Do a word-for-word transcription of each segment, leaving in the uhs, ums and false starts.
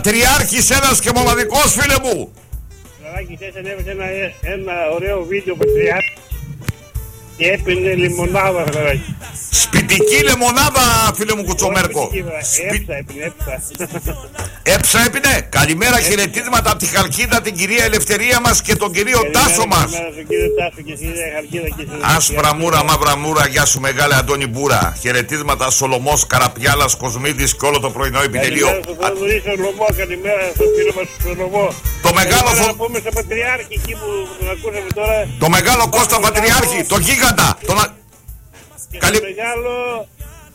Πατριάρχης ένας και μοναδικός, φίλε μου. Φιλαράκι, χθες ανέβασε ένα, ένα ωραίο βίντεο Πατριάρχη και έπινε λιμονάδα, φιλαράκι. Σπιτική λεμονάδα, φίλε μου Κουτσομέρκο. Έψα έπινε, έψα. Έψα έπινε. Καλημέρα, χαιρετίσματα από τη Χαλκίδα, την κυρία Ελευθερία μας και τον κύριο Τάσο μας. Άσπρα μούρα, μαύρα μούρα, γεια σου μεγάλε Αντώνη Μπούρα. Χαιρετίσματα Σολομός, Καραπιάλας, Κοσμίδης και όλο το πρωινό επιτελείο. Καλημέρα στον Θοδωρή Σολομό, καλημέρα στον φίλο μας Σολομό. Το μεγάλο φο... να πούμε στο Πατριάρχη εκεί που τον ακούσαμε τώρα. Το μεγάλο Κώστα Πατριάρχη, το γίγαντα. Το... Και Καλή... το μεγάλο...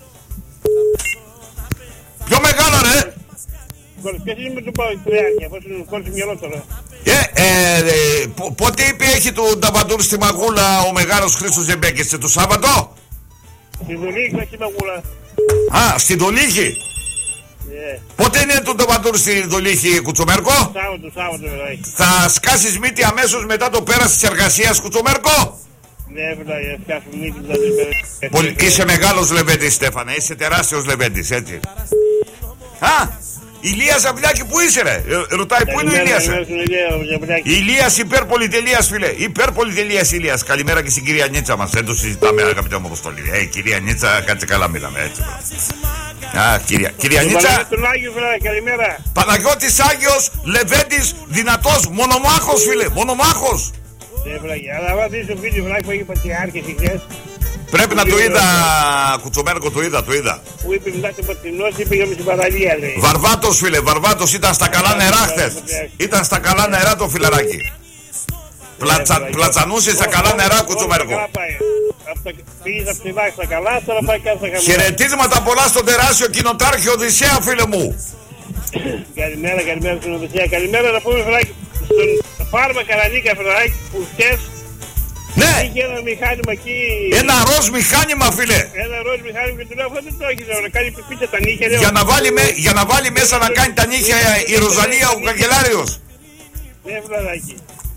Πιο μεγάλο ρε. Ποιος είναι με τον Πατριάρχη, αφού είναι κόρση μυαλό τώρα. Ε, ε, ε, πο, πότε είπε έχει του Νταβαντούρ στη Μαγούλα ο μεγάλος Χρήστος Ζεμπέκης, το Σάββατο? Στη Δολύχη, στη Μαγούλα. Α, στη Δολύχη. Yeah. Πότε είναι το Νταβαντούρ στη Δολύχη, Κουτσομέρκο? Σάββατο, Σάββατο, δηλαδή. Θα σκάσεις μύτη αμέσως μετά το πέρας της εργασίας, Κουτσομέρκο? Ναι, δηλαδή, σκάσουμε μύτη μετά. Πολύ... Είσαι μεγάλος λεβέντης, Στέφανε, είσαι τεράστιος λεβέντης, έτσι. Α! Ηλίας Ζαμπλιάκη, πού είσαι ρε? Ε, ρωτάει πού είναι ο Ηλίας. Ηλίας υπερπολιτελείας, φίλε. Υπερπολιτελείας Ηλίας. Καλημέρα και στην κυρία Νίτσα μας. Δεν το συζητάμε, αγαπητέ μου Αποστολή. Ε, κυρία Νίτσα, κάτσε καλά, μιλάμε έτσι. Α, κυρία, κυρία Νίτσα. Καλημέρα. Παναγιώτης Άγιος, Λεβέντης, δυνατός, μονομάχος, φίλε. Μονομάχος. Αλλά δεις το βίντεο που έχει Πατριάρχης χθες. Πρέπει να το είδα, Κουτσομέρκο, το είδα, το είδα. Που είπε μετά το Πατρινός και πήγαμε στην παραλία, λέει. Βαρβάτος, φίλε, Βαρβάτος ήταν στα καλά νερά χθες. Ήταν στα καλά νερά το φιλαράκι. Πλατσα, πλατσανούσε στα καλά νερά, Κουτσομέρκο. Πήγες από τη βάση στα καλά, τώρα πάει κάτω στα καλά. Χαιρετίσματα πολλά στον τεράστιο κοινοτάρχη Οδυσσέα, φίλε μου. Καλημέρα, καλημέρα στον Οδυσσέα. Καλημέρα να πούμε, φιλάκι, στον Φάρμα Καρανίκα, φιλάκι, που χθες. Ναι! Είχε ένα μηχάνημα εκεί. Ένα ροζ μηχάνημα, φίλε! Ένα ροζ μηχάνημα και του λέω αυτό δεν το έχεις να κάνει πίτσα τα νύχια. Για να, βάλει με, για να βάλει μέσα να κάνει τα νύχια η Ροζαλία ο Καγκελάριος. Ναι, φιλαράκι.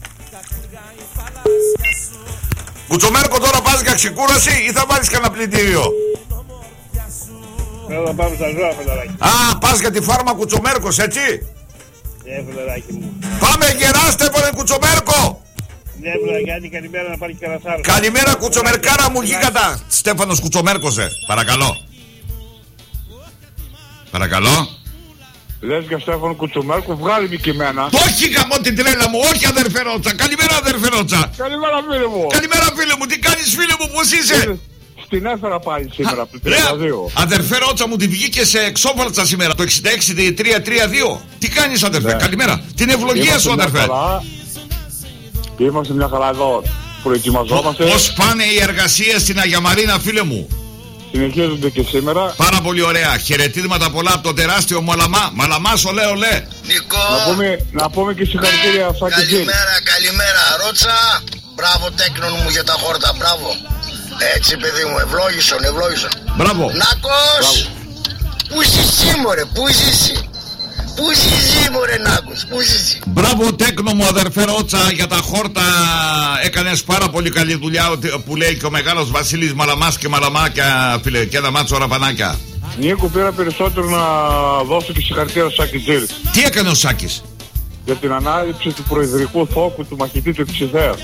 Κουτσομέρκο, τώρα πας για ξεκούραση ή θα βάλεις κανένα πλυντήριο? Θέλω να πάμε στα ζώα, φιλαράκι. Α, πας για τη Φάρμα Κουτσομέρκος, έτσι? Ναι, φιλαράκι μου. Πάμε γεράστε, πόνε Κουτσομέρκο! Ναι, βλαγιάννη, καλημέρα να πάρει κανένα άλλο. Καλημέρα, Κουτσομερκάρα μου, γίγαντα. Στέφανος Κουτσομέρκος, ε. Παρακαλώ. Παρακαλώ. Λες για Στέφανο Κουτσομέρκο, βγάλει μη και εμένα. Το όχι γαμώ την τρέλα μου, όχι αδερφέ Ρότσα. Καλημέρα, αδερφέ Ρότσα. Καλημέρα, φίλε μου. Καλημέρα, φίλε μου, τι κάνεις, φίλε μου, πώς είσαι? Στην έφερα πάλι σήμερα, από το τριάντα δύο. Αδερφέ Ρότσα μου, τη βγήκε σε εξόφαλτσα σήμερα, το εξήντα έξι τριακόσια τριάντα δύο. Τι κάνεις, αδερφέ, καλημέρα. Την ευλογία σου, αδερφέ. Είμαστε μια χαρά εδώ. Προετοιμαζόμαστε. Πώς πάνε οι εργασίες στην Αγία Μαρίνα, φίλε μου? Συνεχίζονται και σήμερα. Πάρα πολύ ωραία. Χαιρετίσματα πολλά από το τεράστιο Μαλαμά. Μαλαμάς, ολέ, ολέ. Νικό. Να πούμε, να πούμε και συγχαρητήρια αυτά και εκεί. Καλημέρα, καλημέρα. Ρώτσα. Μπράβο, τέκνον μου για τα χόρτα. Μπράβο. Έτσι, παιδί μου, ευλόγησον, ευλόγησον. Μπράβο. Νάκος. Πού ζήσει, μωρέ, πού ζήσει. Πού ζήσει, μωρέ, Νάκος, πού ζήσει. Μπράβο, τέκνο μου, αδερφέ Ρότσα, για τα χόρτα. Έκανες πάρα πολύ καλή δουλειά που λέει και ο μεγάλος Βασίλης Μαλαμάς και Μαλαμάκια, φίλε, και ένα μάτσο ραπανάκια. Νίκο, πήρα περισσότερο να δώσω και συγχαρητήρια στο Σάκη Τζίρ. Τι έκανε ο Σάκης? Για την ανάληψη του προεδρικού θόκου του μαχητή του Εξιδέα.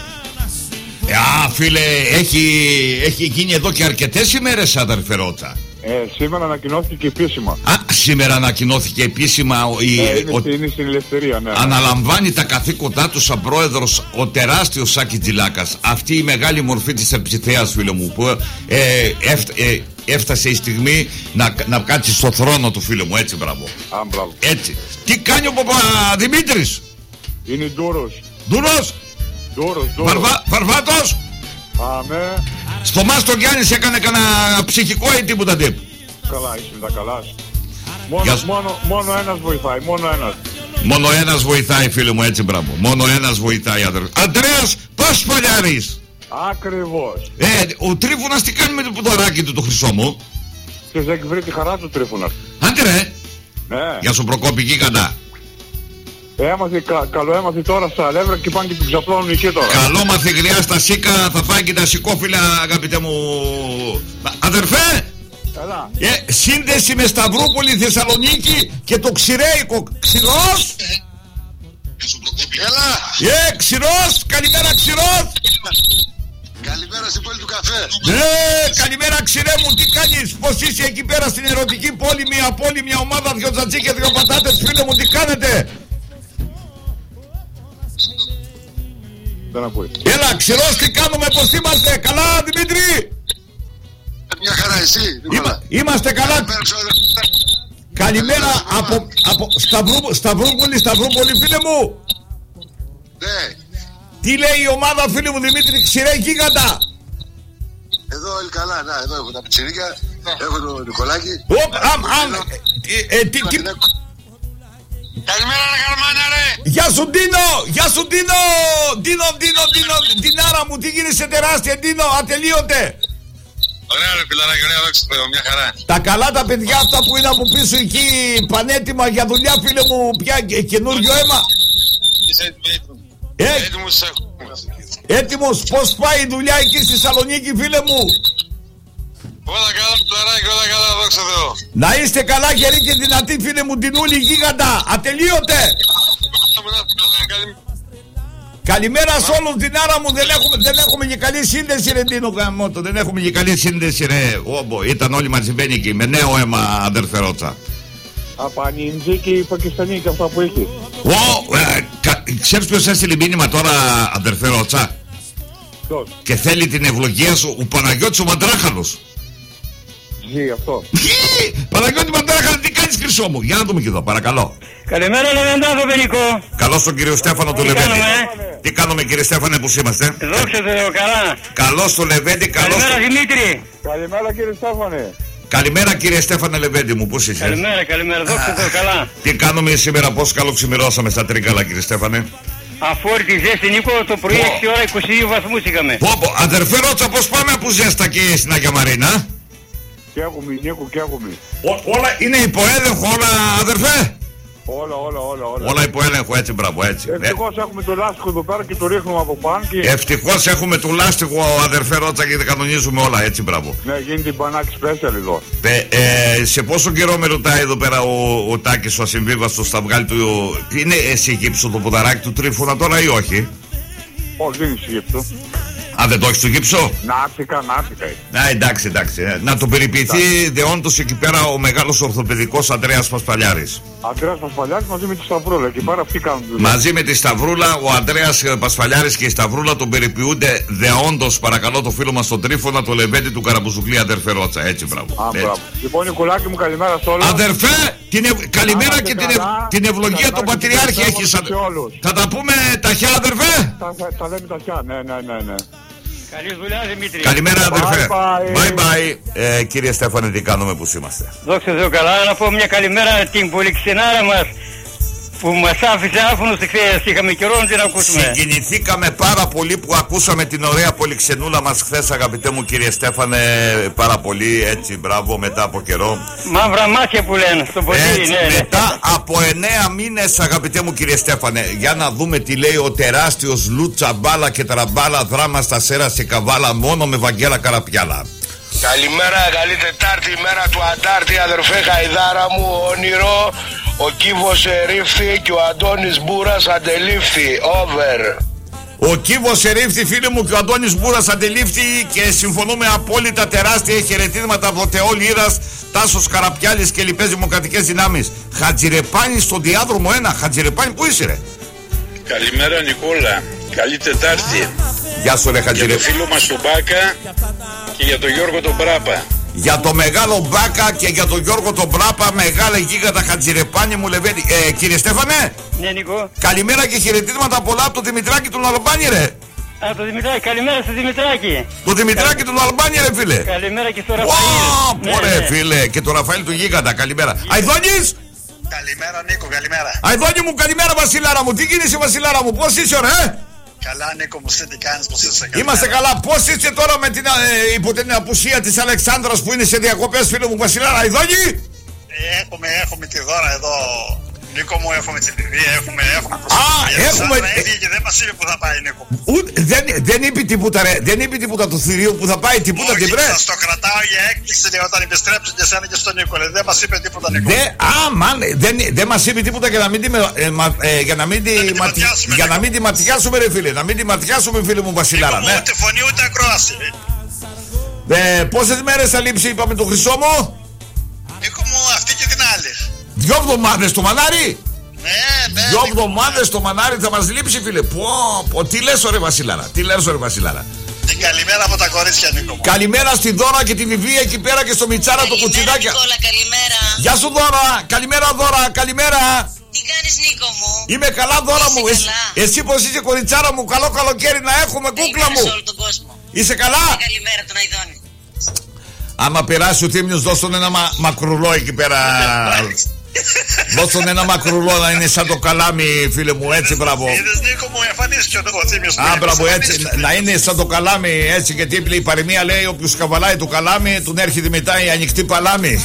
Α, φίλε, έχει, έχει γίνει εδώ και αρκετές ημέρες, αδερφέ Ρότσα. Ε, σήμερα ανακοινώθηκε και επίσημα. Α, σήμερα ανακοινώθηκε επίσημα. Η, ε, είναι, ο, είναι στην ελευθερία, ναι. Αναλαμβάνει τα καθήκοντά του σαν πρόεδρος ο τεράστιος Σάκη Τζιλάκας. Αυτή η μεγάλη μορφή της Εψιθέας, φίλε μου, που ε, έφ, ε, έφτασε η στιγμή να, να κάτσει στο θρόνο του, φίλε μου. Έτσι, μπράβο. Α, μπράβο. Έτσι. Τι κάνει ο Παπαδημήτρης? Είναι ντούρος. Ντούρος. Ντούρος, ντούρος. Βαρβα, Βαρβάτος. Αμέ. Στο μας τον Γιάννης έκανε κανένα ψυχικό ή τίποτα τύπου? Καλά, είσαι με τα καλά σου. Μόνο, μόνο, μόνο ένας βοηθάει, μόνο ένας. Μόνο ένας βοηθάει, φίλε μου, έτσι, μπράβο. Μόνο ένας βοηθάει, αδερφέ. Αντρέας, πώς παλιάρεις? Ακριβώς. Ε, ο Τρίφωνας τι κάνει με το πουδωράκι του, το χρυσό μου? Και δεν βρει τη χαρά του Τρίφωνας. Άντε ρε. Ναι. Για σου Προκόπη γίγαντα. Έμαθε, κα, καλό έμαθε τώρα στα αλεύρα και πάνε και την ξαπλώνουν εκεί τώρα. Καλό μαθε γριά στα σίκα, θα φάει και τα σικόφυλλα, αγαπητέ μου. Αδερφέ! Καλά. Ε, σύνδεση με Σταυρούπολη, Θεσσαλονίκη και το Ξηρέικο. Ξηρός. Έλα. Ε, Ξηρός. Καλημέρα, Ξηρός. Καλημέρα στην πόλη του καφέ. Ε, καλημέρα, Ξηρέ μου. Τι κάνεις, πώς είσαι εκεί πέρα στην ερωτική πόλη? Μια πόλη, μια ομάδα, δυο τζατζί και δυο πατάτες. Φίλε μου, τι κάνετε? Δεν ακούει. Έλα, Ξηρός, τι κάνουμε, πώς είμαστε? Καλά, Δημήτρη? Μια χαρά, εσύ. Είμα, είμαστε καλά. Καλημέρα από, από Σταυρού, Σταυρούπολη, Σταυρούπολη, φίλε μου. Ναι. Τι λέει η ομάδα, φίλε μου, Δημήτρη? Ξηρέ γίγαντα. Εδώ όλοι καλά, να, εδώ έχω τα πιτσιρίκια. Έχω τον Νικολάκη. Οπ, αμ, αμ. Ε, τι, τι... Καλημέρα, ρε Γερμάνα, ρε. Γεια σου, Ντίνο! Γεια σου, Ντίνο! Ντίνο, Ντίνο, Ντίνο, Ντινάρα μου, τι γίνεσαι τεράστια, Ντίνο, ατελείωτε. Ωραία, ρε φιλαράκι, ωραία, δόξα τω Θεώ, μια χαρά. Τα καλά τα παιδιά αυτά που είναι από πίσω εκεί, πανέτοιμα για δουλειά, φίλε μου, πια καινούριο αίμα. Είσαι έτοιμος. Ε, Έτοιμος έχουμε. έτοιμος, πώς πάει η δουλειά εκεί στη Θεσσαλονίκη, φίλε μου? Όλα καλά, φιλαράκι, όλα καλά, δόξα τω Θεώ. Να είστε καλά, γεροί και δυνατοί, φίλε μου, Ντινούλη γίγαντα, ατελείωτε. Καλημέρα σε όλους, Δινάρα μου, δεν έχουμε, δεν έχουμε και καλή σύνδεση, ρε Ντίνο Καμότο, δεν έχουμε και καλή σύνδεση, ρε. Όμπο, ήταν όλοι μαζεμένοι εκεί, με νέο αίμα, αδερφέ Ρώτσα. Από Ανιντζή και οι Πακιστανοί και αυτά που έχει. Ω, ε, κα, ξέρεις ποιος έστειλε μήνυμα τώρα, αδερφέ Ρώτσα? Ποιος? Και θέλει την ευλογία σου, ο Παναγιώτης ο Μαντράχαλος. Ζει αυτό. Παναγιώτη Μαντράχαλο, τι κάνεις, χρυσό μου? Για να δούμε και εδώ, παρακαλώ. Καλημέρα, Λεβεντάδο, Πενικό. Καλώς τον κύριο Στέφανο του Λεβέντη. Τι κάνουμε, κύριε Στέφανε, που είμαστε? Δόξα τω Θεώ, καλά. Καλώς το Λεβέντη, καλώς. Καλημέρα, το... Δημήτρη. Καλημέρα, κύριε Στέφανε. Καλημέρα, κύριε Στέφανε Λεβέντη μου, πώς είσαι? Καλημέρα, καλημέρα, δόξα τω Θεώ, καλά. Τι κάνουμε σήμερα, πώς καλοξημερώσαμε στα Τρίκαλα, κύριε Στέφανε? Αφόρητη ζέστη, Νίκο, το πρωί έξι ώρα είκοσι δύο βαθμούς είχαμε. Πω, πω, αδερφέ Ρώτσα, πώς πάμε από ζέστα και στην Αγία Μαρίνα? Και έχουμε, Νίκο, και έχουμε. Ό, όλα είναι υποέλεγχο, όλα, αδερφέ. Όλα, όλα, όλα, όλα. Όλα υποέλεγχο, έτσι, μπράβο, έτσι. Ευτυχώς ε... έχουμε το λάστιχο εδώ πέρα και το ρίχνουμε από πάνω και... Ευτυχώς έχουμε το λάστιχο, αδερφέ Ρώτσα, και δεν κανονίζουμε όλα, έτσι, μπράβο. Ναι, γίνεται μπανάκι special εδώ. Ε, ε, σε πόσο καιρό με ρωτάει εδώ πέρα ο, ο Τάκης ο ασυμβίβαστος στα βγάλει του? Είναι εσύ γύψο το ποδαράκι του Τρίφωνα τώρα ή όχι? Όχι, δεν είναι γύψο. Α, δεν το έχεις το γύψο? Να'τικα, να'τικα. Α, εντάξει, εντάξει. Να το περιποιηθεί δεόντως εκεί πέρα ο μεγάλος ορθοπαιδικός Ανδρέας Πασπαλιάρης. Ανδρέας Πασπαλιάρης μαζί με τη Σταυρούλα. Εκεί πέρα αυτοί κάνουν δουλειά. Μαζί με τη Σταυρούλα, ο Ανδρέας Πασπαλιάρης και η Σταυρούλα τον περιποιούνται δεόντως, παρακαλώ, το φίλο μας στον Τρίφωνα, το Λεβέντη του Καραμπουζουκλή, αδερφέ Ρώτσα. Έτσι, μπράβο. Α, μπράβο. Λοιπόν, Νικολάκη μου, καλημέρα σε όλους. Αδερφέ, την ευ... καλημέρα και την, ευ... την ευλογία του Πατριάρχη έχεις. Θα τα πούμε ταχιά, αδερφέ. Θα, θα, θα λέμε ταχιά, ναι, ναι, ναι, ναι. Καλή δουλειά, Δημήτρη. Καλημέρα, αδερφέ. Bye bye. Bye bye. Ε, κύριε Στέφανε, τι κάνουμε, που είμαστε? Δόξα τω Θεώ, καλά. Να πω μια καλημέρα την πολυξενάρα μας που μας άφησε άφωνος χθες. Είχαμε καιρό να την ακούσουμε. Συγκινηθήκαμε πάρα πολύ που ακούσαμε την ωραία πολυξενούλα μας χθες, αγαπητέ μου κύριε Στέφανε. Πάρα πολύ, έτσι, μπράβο, μετά από καιρό. Μαύρα μάτια που λένε στο πολύ, έτσι, ναι, ναι. μετά από εννέα μήνες, αγαπητέ μου κύριε Στέφανε. Για να δούμε τι λέει ο τεράστιος Λούτσα Μπάλα και Τραμπάλα, δράμα στα Σέρα και Καβάλα, μόνο με Βαγγέλα Καραπιάλα. Καλημέρα, καλή Τετάρτη, ημέρα του Αντάρτη, αδερφέ Χαϊδάρα μου, όνειρο. Ο Κύβος ερήφθη και ο Αντώνης Μπούρας αντελήφθη. Over. Ο Κύβος ερήφθη, φίλοι μου, και ο Αντώνης Μπούρας αντελήφθη και συμφωνούμε απόλυτα. Τεράστια χαιρετίσματα από Θεό Λύρας, Τάσος Καραπιάλης και λοιπές δημοκρατικές δυνάμεις. Χατζηρεπάνη στον διάδρομο ένα. Χατζηρεπάνη, πού είσαι, ρε? Καλημέρα, Νικόλα. Καλή Τετάρτη. Γεια σου, ρε Χατζηρεπάνη. Για το φίλο μας τον Μπάκα και για τον Γιώργο τον Μπράπα. Για το μεγάλο Μπάκα και για τον Γιώργο τον Μπράπα, μεγάλα γίγαντα Χατζηρεπάνη μου, Λεβέντη. Ε, κύριε Στέφανε. Ναι, Νικό. Καλημέρα και χαιρετίσματα πολλά από το Δημητράκη του Αλμπάνι, ρε. Α, το Δημητράκη, καλημέρα στο Δημητράκη. Το Δημητράκη του Αλμπάνι, ρε φίλε. Καλημέρα και στο Ραφαήλ. Ω, ωραία, φίλε, και το Ραφαήλ του γίγαντα, καλημέρα. Αϊδόνης. Καλημέρα, Νίκο, καλημέρα. Αϊδόνη μου, καλημέρα, Βασιλάρα μου. Τι γίνεσαι, Βασιλάρα μου, πώς είσαι, ρε? Καλά, Νίκο, μου τι κάνεις, πώς είσαι? Καλημέρα. Είμαστε καλά. Πώς είσαι τώρα με την, ε, υπό την απουσία της Αλεξάνδρας που είναι σε διακοπές, φίλε μου, Βασιλάρα? Αϊδόνη. Έχουμε, έχουμε τη δώρα εδώ, Νίκο μου, έχουμε την Λιβύη, έχουμε. έχουμε Α, έχουμε. Και δεν μας είπε που θα πάει, Νίκο. Ούτε, δεν, δεν είπε τίποτα, ρε. Δεν είπε τίποτα του θηρίου που θα πάει, τίποτα την πρέ. Θα το κρατάω για έκπληξη όταν επιστρέψει και εσένα και στον Νίκο. Δεν μας είπε τίποτα, Νίκο. Δε, α, μαν, δεν, δεν μας είπε τίποτα για να μην τη, ε, μα, ε, για να μην τη, ματι, για να μην τη ματιάσουμε, ρε φίλε. Να μην τη ματιάσουμε, φίλε μου Βασιλάρα. Ναι. Ούτε φωνή ούτε ακρόαση. Ε, πόσες μέρες θα λείψει, είπαμε, το Χρυσό μου? Νίκο μου, αυτή και την άλλη. Δυο εβδομάδες το μανάρι. Ναι, ναι. Δυο εβδομάδες το μανάρι θα μας λείψει, φίλε. Πω, πω, τι λες, ωραία Βασιλάρα. Τι λες, ωραία Βασιλάρα. Την καλημέρα από τα κορίτσια, Νίκο μου. Καλημέρα στη Δώρα και τη Βιβία εκεί πέρα και στο Μιτσάρα το κουτσιδάκια. Νικόλα, καλημέρα. Γεια σου Δώρα, καλημέρα Δώρα, καλημέρα. Τι κάνεις, Νίκο μου? Είμαι καλά, Δώρα Είσαι μου. καλά. Εσύ, εσύ πως είσαι, κοριτσάρα μου? Καλό καλοκαίρι να έχουμε, κούκλα μου. Σε όλο τον κόσμο. Είσαι καλά? Και καλημέρα τον Αηδόνη. Άμα περάσει ο Θήμιος, δώσ' τον ένα μα, μακρουλό εκεί πέρα. Δώσ' τον ένα μακρουλό να είναι σαν το καλάμι, φίλε μου, έτσι, μπράβο. Είδες, Νίκο μου, εμφανίστηκε ο Θήμιος. Α, μπράβο, έτσι, να, να είναι σαν το καλάμι, έτσι, γιατί η παροιμία λέει: όποιος καβαλάει το καλάμι, τον έρχεται μετά η ανοιχτή παλάμη.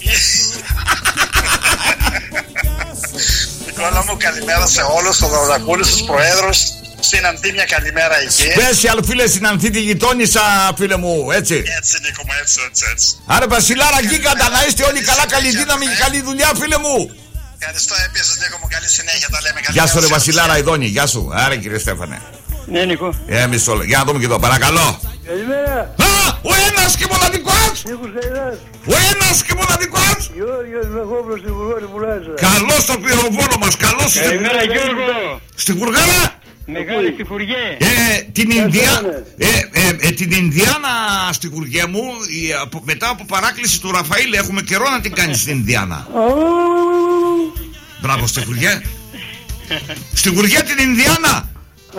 Νικόλα μου, καλημέρα σε όλους, τον Δωροδακούλη, στους προέδρους. Στην Ανθή μια καλημέρα εκεί. Special, φίλε, στην Ανθή τη γειτόνισσα, φίλε μου, έτσι. Έτσι, Νίκο μου, έτσι, έτσι, έτσι. Άρε Βασιλάρα, γίγαντα, να είστε όλοι καλά, καλή δύναμη και καλή δουλειά, φίλε μου. Ευχαριστώ επίσης, Νίκο μου, καλή συνέχεια, τα λέμε. Γεια σου, ρε Βασιλάρα, Ιδόνη, γεια σου. Άρε, κύριε Στέφανε. Ναι, Νίκο. Ε, μισό λεπτό. Για να δούμε και εδώ, παρακαλώ. Καλημέρα. Α, ο ένας και μοναδικός. Νίκος Καϊδάς. Ο ένας και μοναδικός. Γιώργος Μεχόπλος στην Βουργόνη Πουλάτσα. Καλώς το πυροβόλο μας, καλώς στην Καλημέρα, Γιώργο. Στην Βουργάνα. Μεγάλη στη Φουργέ. Ε, την Ινδία, ε, ε, ε, την Ινδιάνα στη Βουργέ μου, η, από, μετά από παράκληση του Ραφαήλ, έχουμε καιρό να την κάνει στην Ινδιάνα. Μπράβο, στη Βουργέ. Στη Βουργέ την Ινδιάνα.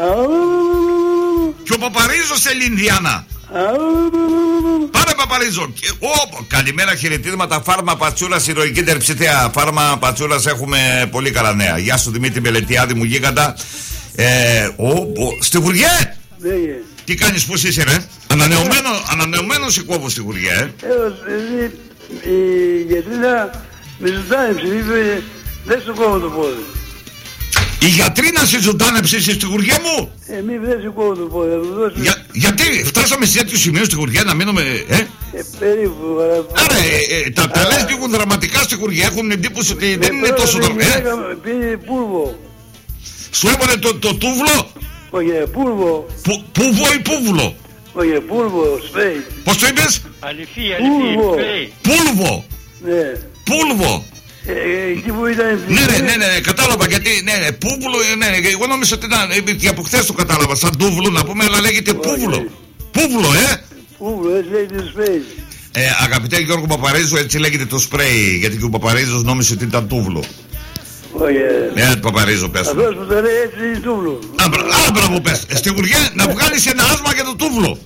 Και ο Παπαρίζος θέλει Ινδιάνα. Πάμε Παπαρίζο. Και, ο, καλημέρα, χαιρετίσματα. Φάρμα Πατσούλας, ηρωική τερψητέα. Φάρμα Πατσούλας, έχουμε πολύ καλά νέα. Γεια σου Δημήτρη Μελετιάδη μου, γίγαντα. Ε, ο, ο, στη Βουργέ. Ναι. Τι κάνεις, πώς είσαι, ρε? Ανανεωμένο, ανανεωμένο σε κόβω στη Βουργέ, ε. Έως, η γιατρίνα με ζωντάνεψε, είπε, δεν σου κόβω το πόδι. Η γιατρίνα σε ζωντάνεψε στη Βουργέ μου. Ε, μη δεν σου κόβω το πόδι, θα του δώσουμε. Για, γιατί φτάσαμε σε τέτοιο σημείο στη Βουργέ να μείνουμε, ε. Ε, περίπου. Άρα, ε, ε, τα, τα λες λίγο δραματικά στη Βουργέ, έχουν εντύπωση ότι δεν είναι τόσο δραματικά. Ε. Πήγε πούλβο. Σου έβαλε το, το τούβλο. Όχι, πούλβο. Που, πούβο ή πούβλο. Όχι, πούλβο, σπέι. Πώς το είπες? Αληθή, αληθή. Πούλβο. Ναι. Πούλβο. Ε, εκεί που ήταν... Ναι, ναι, ναι, ναι, κατάλαβα γιατί, ναι, ναι, πούβλο, ναι, ναι, εγώ νόμιζα ότι ήταν, και από χθες το κατάλαβα, σαν τούβλο να πούμε, αλλά λέγεται πούβλο. Πούβλο, ε. Πούβλο, έτσι λέγεται σπέι. Ε, αγαπητέ Γιώργο Παπαρίζου, έτσι λέγεται το σπρέι, γιατί και ο Παπαρίζος νόμιζε ότι ήταν τούβλο. Όχι, ε, Παπαρίζο, πες. αυτός που το λέει έτσι είναι τούβλο. Άμπρα, πες, στη Βουργέ να βγάλεις ένα άσμα για το τούβλο.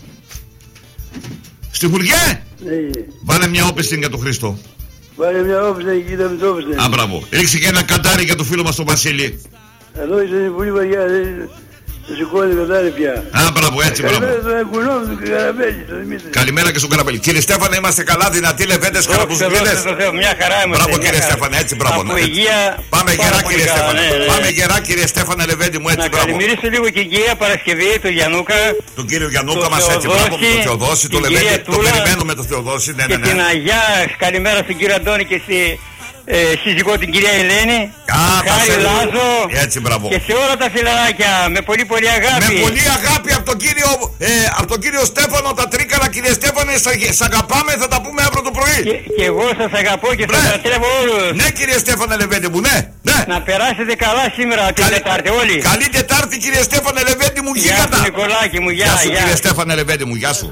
Στη Βουργέ, ναι. Βάλε μια όπισθεν για τον Χρήστο. Βάλε μια όπισθεν εκεί, κοίτα με το όπισθεν. Α, μπράβο. Ρίξε και ένα καντάρι για το φίλο μας τον Βασίλη. Εδώ είσαι πολύ βαριά, δεν σηκώνει καντάρι πια. Α, μπράβο, έτσι, μπράβο. Καλημέρα στον Ακουνόμ, τον Καραπέλη, τον Δημήτρη. Καλημέρα και στον Καραπέλη. Κύριε Στέφανε, είμαστε καλά, δυνατοί λεβέντες, καραπουζουκίδες. Μια χαρά είμαστε. Μπράβο κύριε Στέφανε, έτσι, μπράβο. Από υγεία. Πάμε γερά κύριε Στέφανε. Πάμε γερά κύριε Στέφανε Λεβέντη μου, έτσι, να μπράβο. Να καλημερίσω λίγο και κυρία Παρασκευή, τον Γιαννούκα. Τον κύριο Γιαννούκα μας, έτσι, μπράβο, τον Θεοδόση, τον Λεβέντη. Το περιμένουμε τον Θεοδόση, ναι, ναι, ναι. Και την Αγιά, καλημέρα στον κύριο Αντώνη και στη ε, σύζυγό την κυρία Ελένη. Α, Χάρη Λάζο. Έτσι, μπράβο. Και σε όλα τα φιλαράκια, με πολύ πολύ αγάπη. Με πολύ αγάπη από τον κύριο, ε, από τον κύριο Στέφανο, τα τρίκαλα, κύριε Στέφανε, σ' αγαπάμε, θα τα πούμε αύριο το πρωί. Και, και εγώ σας αγαπώ και σας λατρεύω όλους. Ναι, κύριε Στέφανε Λεβέντη μου, ναι, ναι. Να περάσετε καλά σήμερα την Καλή, Τετάρτη όλοι. Καλή Τετάρτη κύριε Στέφανε Λεβέντη μου, γίγαντα. Γεια σου Νικολάκη μου, γεια, γεια σου γεια. κύριε Στέφανε Λεβέντη μου, γεια σου.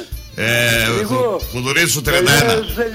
Κουδουρίδη σου τριάντα ένα.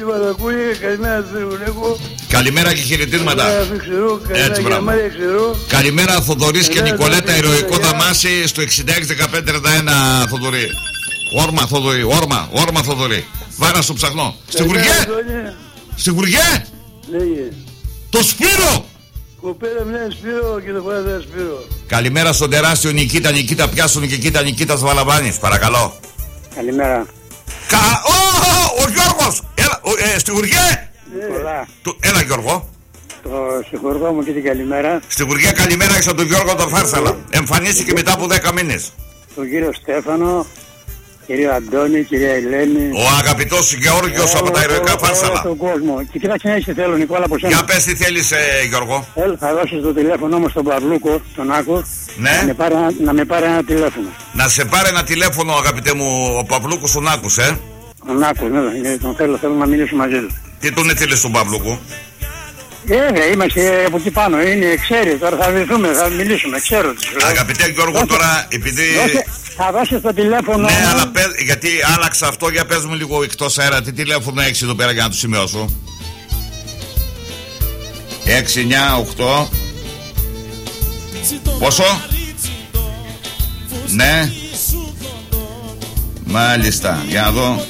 Καλημέρα και χαιρετίσματα. Έτσι, μπράβο. Καλημέρα Θοδωρής και Νικολέτα, ηρωικό Δαμάσι στο εξήντα έξι δεκαπέντε τριάντα ένα. Θοδωρή. Όρμα Θοδωρή, όρμα, όρμα Θοδωρή. Βάρα στο ψαχνό. Στη Βουργέ. Στη Βουργέ. Το Σπύρο. Κοπέλα μια Σπύρο και το φράζα Σπύρο. Καλημέρα στον τεράστιο Νικήτα, Νικήτα πιάσουν και κοίτα Νικήτας Βαλαβάνης, παρακαλώ. Καλημέρα. Κα... Ο, ο, ο Γιώργος! Έλα, ο, ε, στη Βουργέ! Ναι. Του... Έλα Γιώργο. Στο συγχωργό μου και την καλημέρα. Στην Υπουργεία καλημέρα και τον Γιώργο τον Φάρσαλα. Εμφανίστηκε μετά από δέκα μήνες. Τον κύριο Στέφανο, κύριο Αντώνη, κυρία Ελένη. Ο αγαπητός Γεώργιος από τα ηρωικά Φάρσαλα. Τον κόσμο. Και κοίταξε να είσαι θέλω, Νικόλα, από σένα. Για πες τι θέλεις, ε, Γιώργο. Έλα, θα δώσεις το τηλέφωνο μου στον Παυλούκο, τον Άκο. Ναι. Να με, πάρει, να με πάρει ένα τηλέφωνο. Να σε πάρει ένα τηλέφωνο, αγαπητέ μου, ο Παυλούκος τον άκουσε, ε. Τον Άκο, ναι, τον θέλω, θέλω να μιλήσω μαζί του. Τι τον έθελε στον Παυλούκο? Ε, είμαστε από εκεί πάνω, είναι, ξέρει, τώρα θα βρεθούμε, θα μιλήσουμε, ξέρω. Αγαπητέ Γιώργο, δώσε, τώρα επειδή... Δώσε, θα δώσεις το τηλέφωνο. Ναι, αλλά πες, γιατί άλλαξα αυτό, για πες μου λίγο εκτός αέρα, τι τηλέφωνο έχεις εδώ πέρα για να το σημειώσω. έξι εννιά οκτώ Πόσο? Ναι. Μάλιστα, για να δω.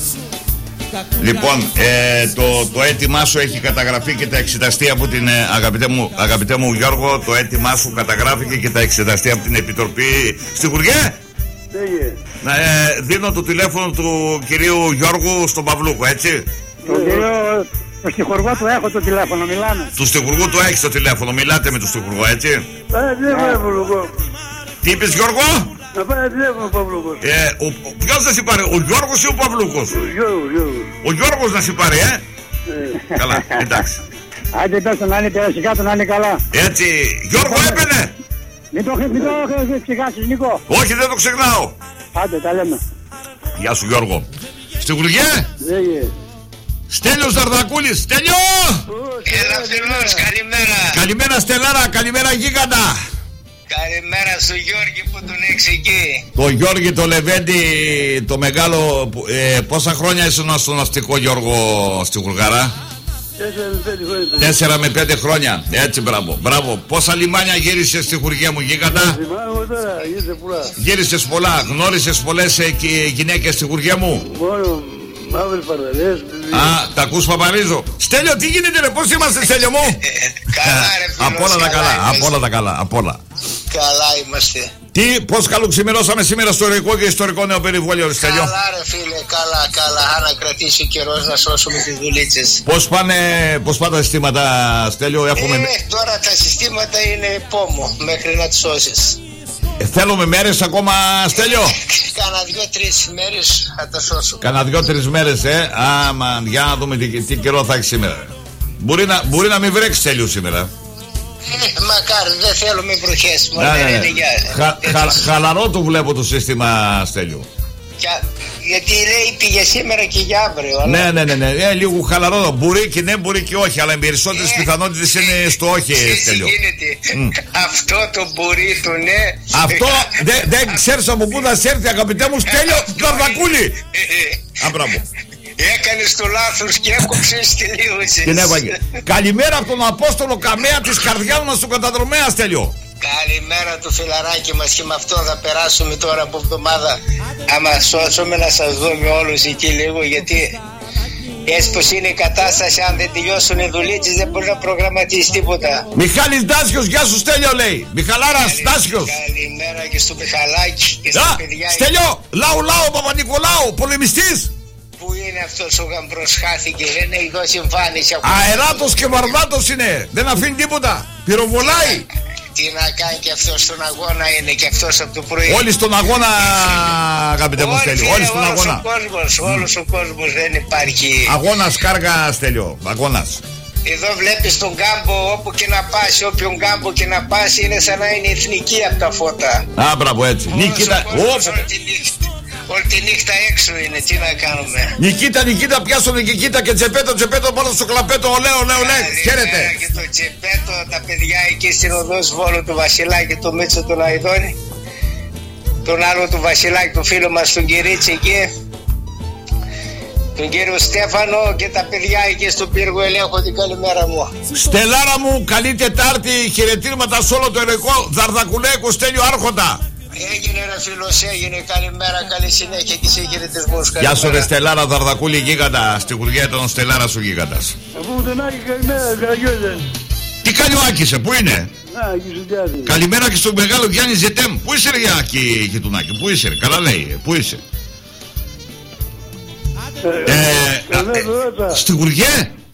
Λοιπόν, ε, το, το αίτημά σου έχει καταγραφεί και τα εξεταστεί από την ε, αγαπητέ, μου, αγαπητέ μου Γιώργο, το αίτημά σου καταγράφηκε και τα εξεταστεί από την Επιτροπή. Στην Υπουργέ! Ναι, ε, δίνω το τηλέφωνο του κυρίου Γιώργου στον Παυλούκο, έτσι. Τον κύριο, το στιχουργό του έχω το τηλέφωνο, μιλάμε. Του στιχουργού του έχεις το τηλέφωνο, μιλάτε με του στιχουργό, έτσι. Ε, τηλέφωνο, τι είπες, Γιώργο? Να πάρει τηλέφωνο ο Παυλούκος. Ε, ο, ο, ποιος να σε πάρει, ο Γιώργος ή ο Παυλούκος? Ο Γιώργος, Γιώργος. Ο Γιώργος να σε πάρει, ε. ε. Καλά, εντάξει. Άντε πες τον να είναι περασικά, τον να είναι καλά. Έτσι, Γιώργο έπαινε. Μην το, μην το ξεχάσεις, Νίκο. Όχι, δεν το ξεχνάω. Άντε, τα λέμε. Γεια σου, Γιώργο. Στην Υπουργέ. Λέγε. Στέλιος Δαρδακούλης. Στέλιο! Έλα φίλος, καλημέρα. Καλημέρα Στελάρα, καλημέρα γίγαντα. Καλημέρα στο Γιώργη που τον έχεις εκεί. Το Γιώργη το Λεβέντη, το μεγάλο. ε, Πόσα χρόνια ήσουν στο ναυτικό, Γιώργο, στη Βουλγαρά? Τέσσερα με πέντε χρόνια. Έτσι, μπράβο, μπράβο. Πόσα λιμάνια γύρισες στη Χουργία μου, γίγαντα? Γύρισες πολλά. Γνώρισες πολλές ε, γυναίκες στη Χουργία μου? Μόνο μαύρες παραλίες. Α, τα ακούς Παπαρίζο. Στέλιο, τι γίνεται ρε, πώς είμαστε Στέλιο μου? Καλά ρε φίλος. Απ' όλα τα καλά, απ' όλα τα καλά, απ' όλα. Καλά είμαστε. Τι, πώς καλοξημερώσαμε σήμερα στο ηρωικό και ιστορικό νεοπεριβόλιο, Στέλιο? Καλά ρε φίλε, καλά, καλά. Να κρατήσει ο καιρός να σώσουμε τις δουλίτσες. Πώς πάνε, πώς πάνε τα συστήματα, Στέλιο? Έχουμε... Ε, τώρα τα συστήματα είναι πόμο μέχρι να τις σώσεις. Ε, θέλουμε μέρες ακόμα, Στέλιο? Κάνα δυο-τρεις μέρες θα τα σώσω. Κάνα δυο-τρεις μέρες, ε. Άμα, για να δούμε τι, τι καιρό θα έχει σήμερα. Μπορεί να, μπορεί να μην βρέξει, Στέλιο, σήμερα. Ε, μακάρι, δεν θέλουμε βροχές. Ναι, ναι, ναι. Χα, χα, χαλαρό το βλέπω το σύστημα, Στέλιο. Για, γιατί λέει πήγε σήμερα και για αύριο. Αλλά... Ναι, ναι, ναι, ναι. Ε, λίγο χαλαρό. Μπορεί και ναι, μπορεί και όχι. Αλλά οι περισσότερες ε, πιθανότητες είναι στο όχι, Στέλιο. Mm. Αυτό το μπορεί το ναι. Αυτό δεν δε ξέρεις από πού θα σε έρθει, αγαπητέ μου, Στέλιο Δαρδακούλη. Αμπράβο. Έκανες το λάθος και έκοψες τελείωσες. Την έβαγε. Καλημέρα από τον Απόστολο Καμέα της καρδιάς μας του καταδρομέα, Στέλιο. Καλημέρα του φιλαράκι μας και με αυτό θα περάσουμε τώρα από εβδομάδα. Άμα σώσουμε να σας δούμε όλους εκεί λίγο, γιατί έτσι πως είναι η κατάσταση, αν δεν τελειώσουν οι δουλίτσες δεν μπορεί να προγραμματίσει τίποτα. Μιχάλης Ντάσιος, γεια σου Στέλιο, λέει. Μιχαλάρας Ντάσιος. Καλημέρα και στο Μιχαλάκι και στα παιδιά. Στέλιο, Λάου Λάου Παπα-Νικολάου, πολεμιστής. Πού είναι αυτός ο γαμπρός, χάθηκε, δεν έχει δώσει εμφάνιση. Αεράτος και βαρδάτος είναι, δεν αφήνει τίποτα, πυροβολάει. Τι να κάνει και αυτός στον αγώνα είναι και αυτός από το πρωί. Όλοι στον αγώνα, αγαπητέ μου Στέλιο, όλοι στον αγώνα. Όλος ο κόσμος, όλος ο κόσμος, δεν υπάρχει. Αγώνας κάργα, Στέλιο, αγώνας. Εδώ βλέπεις τον κάμπο, όπου και να πας, όποιον κάμπο και να πας, είναι σαν να είναι εθνική από τα φώτα. Α, μπράβο, έτσι. Νικήτα, όλη τη νύχτα έξω είναι, τι να κάνουμε. Νικήτα, Νικήτα, πιάσανε και κοίτα και τσεπέτο, τσεπέτο πάνω στο κλαπέτο, ολέ, ολέ, ολέ. Χαίρετε. Και το τσεπέτο, τα παιδιά εκεί στην οδός Βόλου του Βασιλάκη, το Μίτσο τον Αηδόνη. Τον άλλο του Βασιλάκη, του φίλου μας, τον Κυρίτσι εκεί. Τον κύριο Στέφανο και τα παιδιά εκεί στο πύργο ελέγχω, την καλημέρα μου. Στελάρα μου, καλή Τετάρτη, χαιρετήρματα σε όλο το ερωικό Δαρδακουλέκο Στέλιο Άρχοντα. Έγινε ρε φίλος, έγινε, καλημέρα, καλή συνέχεια και σε χαιρετισμούς. Γεια σου ρε Στελάρα Δαρδακούλη γίγαντα, στη Χουργία ήταν ο Στελάρας ο γίγαντας. Αφού τον Άκη καλημέρα, Καραγιώζε. Τι κάνει ο Άκης, πού είναι? Καλημέρα και στον μεγάλο Γιάννη Ζετέμ. Πού είσαι ρε Άκη Γειτουνάκη, πού είσαι ρε, καλά λέει, πού είσαι? Ε, στη Χουργία.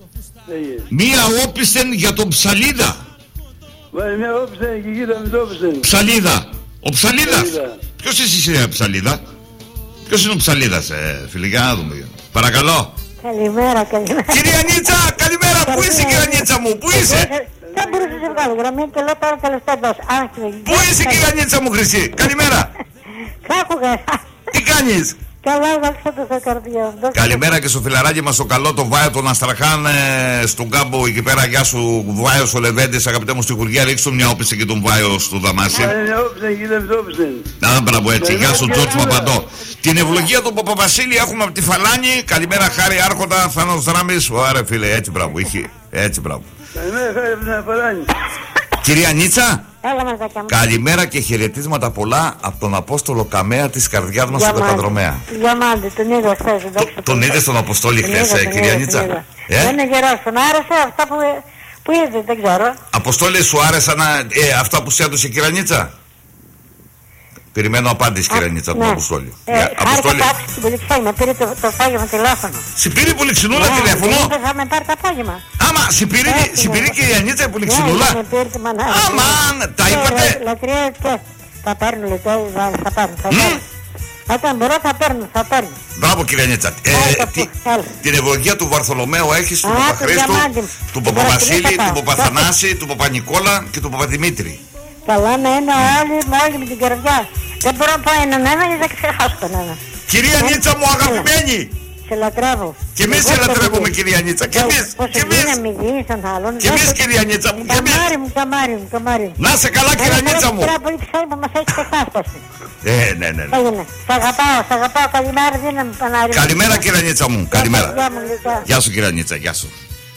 Μία όπισθεν για τον Ψαλίδα. Μια όπισθεν και γύρω με το όπισθεν. Ψαλίδα. Ο Ψαλίδας. Ποιος εσύ είσαι Ψαλίδα? Ποιος είναι ο Ψαλίδας, ε, φίλε, για να δούμε. Παρακαλώ. Καλημέρα, καλημέρα. Κυρία Νίτσα, καλημέρα. Πού είσαι, κυρία Νίτσα μου, πού είσαι? Δεν μπορούσα να σε βγάλω γραμμή και λέω τώρα τελευταία δόση. Πού είσαι, κυρία Νίτσα μου, Χρυσή? Καλημέρα. Κάκουγα. Τι κάνεις? Καλά, δόξα τω Θεώ, καρδιά. Καλημέρα και στο φιλαράκι μας το καλό, το Βάιο τον Αστραχάν, ε, στον κάμπο εκεί πέρα. Γεια σου, Βάιος ο Λεβέντης, αγαπητέ μου στη Χουργία. Ρίξτε του μια όπιση και τον Βάιο στο Δαμάσι. Να, μπράβο, έτσι. Γεια σου, Τζόρτς Παπαντό. Την ευλογία του Παπαβασίλη έχουμε από τη Φαλάνη. Καλημέρα, Χάρη Άρχοντα, Θάνος Δράμης. Ωραία, φίλε, έτσι μπράβο, είχε. Έτσι μπράβο. Καλημέρα, Χάρη από την Φαλάνη. Κυρία Νίτσα. Έλα, μαζάκια μου. Καλημέρα και χαιρετίσματα πολλά από τον Απόστολο Καμέα της καρδιάς μας στον Πεταδρομέα. Διαμάντη, τον είδα χθες. Τον είδες τον Αποστόλη χθες, ε, κυρία Νίτσα? Δεν είναι γερός, τον άρεσε αυτά που, που είδε, δεν ξέρω. Αποστόλη, σου άρεσαν ε, αυτά που σε έδωσε, κυρία Νίτσα? Περιμένω απάντηση, κυρία Νίτσα, από τον Αποστόλη. Ε, Αποστόλη. Χάρηκα στην Πολυξιά, με πήρε το, το φάγημα τηλέφωνο. Σε πήρε η Πολυξινούλα ναι, τηλέφωνο? Ναι, θα με πάρει το απόγευμα. Άμα, σε πήρε, σε πήρε και η Ανίτσα η Πολυξινούλα? Ναι, με πήρε τη μανά. Αμάν, τα είπατε? Λατρεία και θα παίρνουν, θα παίρνουν, θα παίρνουν. Όταν μπορώ θα παίρνουν, θα παίρνουν. Μπράβο, κυρία Νίτσα. Ε, τι, την ευλογία του Βαρθολομαίου έχεις, του Παπαχρήστου, του Παπαβασίλη, του Παπαθανάση, του Παπανικόλα και του Παπαδημήτρη. Καλά να είναι όλοι με όλη με την καρδιά. Δεν μπορώ να πω έναν ένα γιατί θα ξεχάσω τον ένα. Κυρία Νίτσα μου, αγαπημένη. Σε λατρεύω. Και εμείς σε λατρεύουμε, κυρία Νίτσα. Και εμείς. Και εμείς. Και εμείς, κυρία Νίτσα μου. Καμάρι μου, καμάρι μου, καμάρι μου. Να σε καλά, κυρία Νίτσα μου. Τώρα πολύ ξέρει που μας έχει ξεχάσει. Ε, ναι, ναι. Σ' αγαπάω, σ' αγαπάω. Καλημέρα, δίναμε πανάρι. Καλημέρα, κυρία Νίτσα μου. Καλημέρα. Γεια σου, κυρία Νίτσα, γεια σου.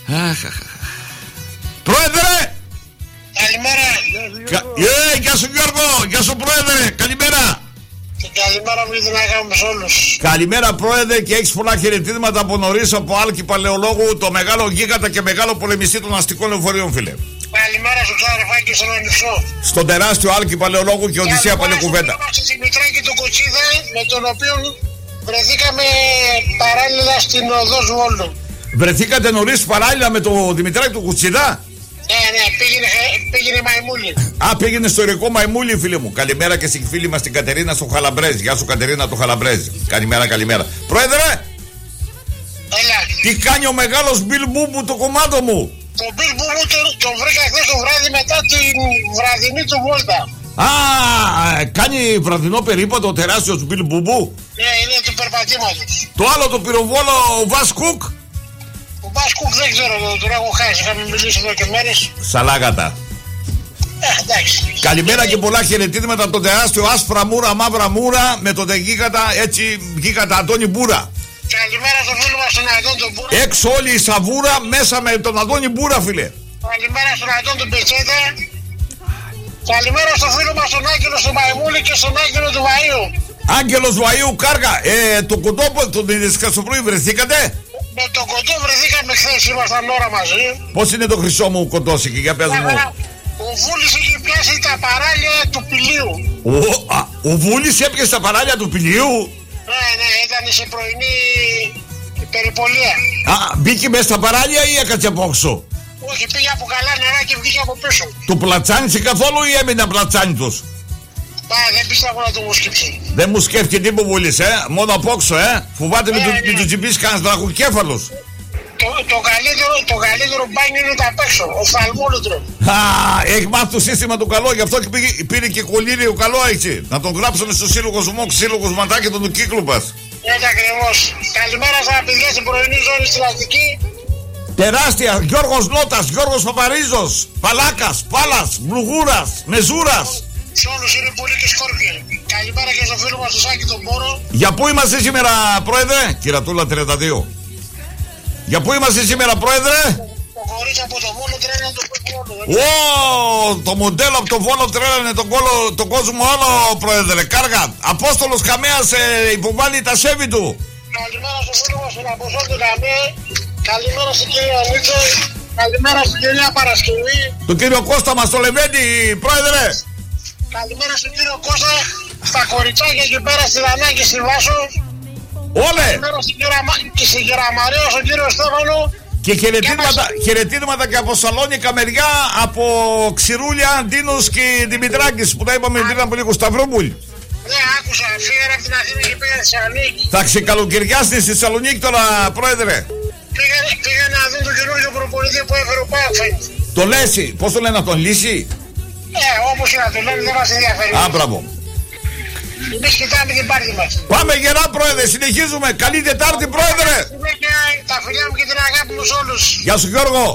Πρόεδρε! Καλημέρα. Ε, γεια σου, Γιώργο. Γεια σου, Πρόεδρε. Καλημέρα. Και καλημέρα μου την αγάπη σε όλους. Καλημέρα, Πρόεδρε, και έχεις πολλά χαιρετίσματα από νωρίς από Άλκη Παλαιολόγου, το μεγάλο γίγαντα και μεγάλο πολεμιστή των αστικών λεωφορείων, φίλε. Καλημέρα σου, Ξαρεφάκη, στον Ανυψό. Στον τεράστιο Άλκη Παλαιολόγου και Οδυσσέα Παλαιοκουβέντα. Είμαστε στη Δημητράκη του Κοτσίδα, με τον οποίο βρεθήκαμε παράλληλα στην οδό Βόλου. Βρεθήκατε νωρίς παράλληλα με τον Δημητράκη του Κουτσιδά? Ναι, ναι, πήγαινε, πήγαινε Μαϊμούλη. Α, πήγαινε στο Ερικό Μαϊμούλη, φίλε μου. Καλημέρα και στη φίλη μας την Κατερίνα στο Χαλαμπρέζ. Γεια σου, Κατερίνα του Χαλαμπρέζ. Καλημέρα, καλημέρα. Πρόεδρε! Έλα. Τι κάνει ο μεγάλος Μπιλ Μπούμπου το κομμάτο μου? Το Μπιλ Μπούμπου τον το βρήκα χθες το βράδυ μετά την βραδινή του βόλτα. Α, κάνει βραδινό περίπατο ο τεράστιος Μπιλ Μπούμπου. Ναι, είναι του περπατήματος. Το άλλο το πυροβόλο ο Βας Κουκ. Ο Βας Κουκ δεν ξέρω, τον έχω χάσει, είχαμε μιλήσει εδώ και μέρες. Σαλάγατα. Ε, εντάξει. Καλημέρα και πολλά χαιρετίσματα από τον τεράστιο άσπρα μούρα, μαύρα μούρα με τον γίγαντα, έτσι γίγαντα Αντώνη Μπούρα. Καλημέρα στον φίλο μας τον Αντών τον Μπούρα. Έξω όλη η Σαβούρα, μέσα με τον Αντώνη Μπούρα, φίλε. Καλημέρα στον Αντών τον Πετσέτα. Καλημέρα στον φίλο μας τον Άγγελο στον Μαϊμούλη και στον Άγγελο του Βαΐου. Άγγελος Βαΐου Κάργα. Ε, το κοντό, τον είδες στο πρωί, βρεθήκατε? Με το κοντό βρεθήκαμε χθες, ήμασταν ώρα μαζί. Πώς είναι το χρυσό μου κοντό, εκεί, για πες μου. Ο Βούλης είχε πιάσει τα παράλια του πηλίου. Ο, α, ο Βούλης έπιασε τα παράλια του πηλίου. Ναι, ναι, ήταν σε πρωινή περιπολία. Α, μπήκε μέσα στα παράλια ή έκατσε από όξω? Όχι, πήγε από καλά νερά και βγήκε από πίσω. Του πλατσάνισε καθόλου ή έμεινε απλατσάνιτος? Πά, δεν πιστεύω να το μου σκύψει. Δεν μου σκέφτηκε τίποτα ο Βούλης, ε. Μόνο από όξω, ε. Φοβάται ναι, με, ναι. του τσιμπήσει κανένας δραχοκέφαλος. Το, το, καλύτερο, το καλύτερο μπάνι είναι τα απ' έξω, οφθαλμόλυτρο. Α, έχει μάθει το σύστημα του καλό, γι' αυτό και πήγε, πήρε και κολλήριο καλό έτσι. Να τον γράψουμε στο σύλλογο Ζουμόκ, σύλλογο Ματάκη των του κύκλου μας. Έτσι ακριβώς. Καλημέρα στα παιδιά στην πρωινή ζώνη στην Αττική. Τεράστια, Γιώργος Νότας, Γιώργος Παπαρίζος, Παλάκας, Πάλας, Μπλουγούρας, Μεζούρας. Σε όλους είναι πολύ και σκόρπιοι. Καλημέρα και στο φίλο μας το Σάκη τον Μόρο. Για πού είμαστε σήμερα, Πρόεδρε? Κυρατούλα τριάντα δύο. Για πού είμαστε σήμερα, Πρόεδρε? Το κορίτσι από το Βόλο τρέλανε τον κόσμο. Ω, το μοντέλο από το Βόλο τρέλανε τον, κόλο, τον κόσμο όλο, Πρόεδρε. Κάργα. Απόστολος Καμέας ε, υποβάλλει τα σέβη του. Καλημέρα στο φίλο μας τον Αποστόλη Καμέ. Καλημέρα στην κυρία Νίτσα. Καλημέρα στην κυρία Παρασκευή. Τον κύριο Κώστα μας το Λεβέντη, Πρόεδρε. Καλημέρα στον κύριο Κώστα. Στα κοριτσάκια εκεί πέρα στη Δανά και στη Βάσο. Όλε! Καλημέρα στην κυρία, και στην κυρία Μαρία, στον κύριο Στέφανο Και χαιρετίσματα, χαιρετίσματα και από Σαλόνικα μεριά, από Ξηρούλια, Αντίνους και Δημητράκης που τα είπαμε πριν από λίγο, Σταυρόπουλ. Ναι, άκουσα, φύγανε από την Αθήνα και πήγαν στη Θεσσαλονίκη. Θα ξεκαλοκαιριάσετε στη Θεσσαλονίκη τώρα, πρόεδρε. Πήγανε, πήγανε να δουν τον καινούργιο προπονητή που έφερε ο Πάφεν. Το Λέση, πώς το λένε να τον λύσει? Ναι, όπως και να το λένε, δεν μας ενδιαφέρει. Α, μπράβο. Εμείς κοιτάμε την πάρτι μας. Πάμε γερά, πρόεδρε, συνεχίζουμε. Καλή Τετάρτη, πρόεδρε. Τα φιλιά μου και την αγάπη μου σε όλους. Γεια σου, Γιώργο.